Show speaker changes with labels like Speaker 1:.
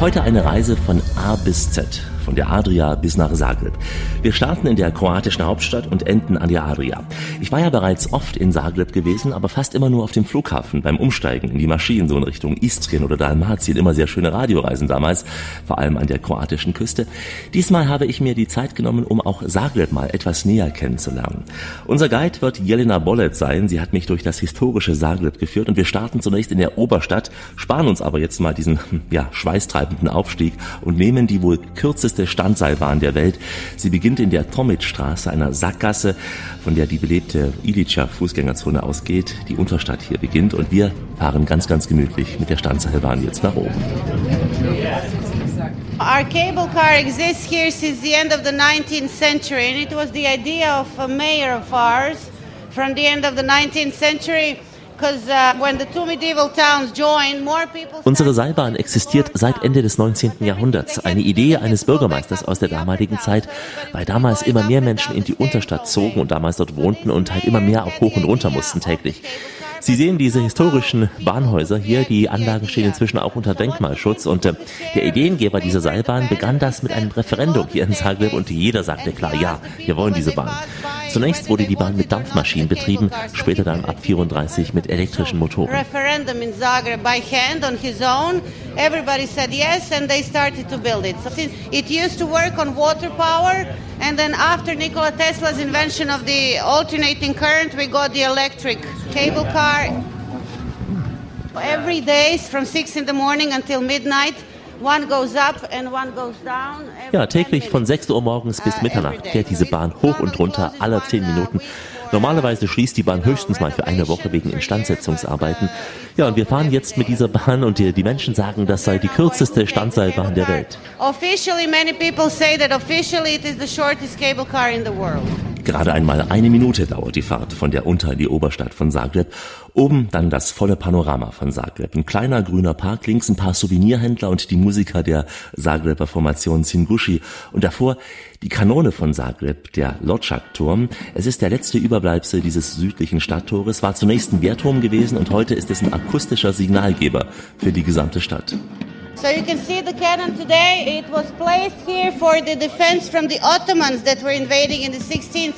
Speaker 1: Heute eine Reise von A bis Z, von der Adria bis nach Zagreb. Wir starten in der kroatischen Hauptstadt und enden an der Adria. Ich war ja bereits oft in Zagreb gewesen, aber fast immer nur auf dem Flughafen, beim Umsteigen in die Maschinen, so in Richtung Istrien oder Dalmatien. Immer sehr schöne Radioreisen damals, vor allem an der kroatischen Küste. Diesmal habe ich mir die Zeit genommen, um auch Zagreb mal etwas näher kennenzulernen. Unser Guide wird Jelena Bolec sein. Sie hat mich durch das historische Zagreb geführt und wir starten zunächst in der Oberstadt, sparen uns aber jetzt mal diesen schweißtreibenden Aufstieg und nehmen die wohl kürzeste Standseilbahn der Welt. Sie beginnt in der Tomic-Straße, einer Sackgasse, von der die belebte Ilica-Fußgängerzone ausgeht. Die Unterstadt hier beginnt und wir fahren ganz, ganz gemütlich mit der Standseilbahn jetzt nach oben.
Speaker 2: Our cable car exists here since the end of the 19th century, and it was the idea of a mayor of ours from the end of the 19th century.
Speaker 1: Unsere Seilbahn existiert seit Ende des 19. Jahrhunderts. Eine Idee eines Bürgermeisters aus der damaligen Zeit, weil damals immer mehr Menschen in die Unterstadt zogen und damals dort wohnten und halt immer mehr auch hoch und runter mussten täglich. Sie sehen diese historischen Bahnhäuser hier, die Anlagen stehen inzwischen auch unter Denkmalschutz und der Ideengeber dieser Seilbahn begann das mit einem Referendum hier in Zagreb und jeder sagte klar, ja, wir wollen diese Bahn. Zunächst wurde die Bahn mit Dampfmaschinen betrieben, später dann ab 1934 mit elektrischen Motoren.
Speaker 2: Referendum in Zagreb by hand on his own. Everybody said yes and they started to build it. So since it used to work on water power and then after Nikola Tesla's invention of the alternating current we got the electric cable car. Every day from 6 in the morning until midnight. One goes up and one goes down.
Speaker 1: Ja, täglich von 6 Uhr morgens bis Mitternacht fährt diese Bahn hoch und runter, alle 10 Minuten. Normalerweise schließt die Bahn höchstens mal für eine Woche wegen Instandsetzungsarbeiten. Ja, und wir fahren jetzt mit dieser Bahn und die Menschen sagen, das sei die kürzeste Standseilbahn der Welt.
Speaker 2: Officially, many people say that officially it is the shortest cable car in the world.
Speaker 1: Gerade einmal 1 Minute dauert die Fahrt von der Unter- in die Oberstadt von Zagreb. Oben dann das volle Panorama von Zagreb. Ein kleiner grüner Park, links ein paar Souvenirhändler und die Musiker der Zagreber Formation Cinguši. Und davor die Kanone von Zagreb, der Lodžak-Turm. Es ist der letzte Überbleibsel dieses südlichen Stadttores, war zunächst ein Wehrturm gewesen und heute ist es ein akustischer Signalgeber für die gesamte Stadt.
Speaker 2: So you can see the cannon today. It was placed here for the defense from the Ottomans that were invading in the 16th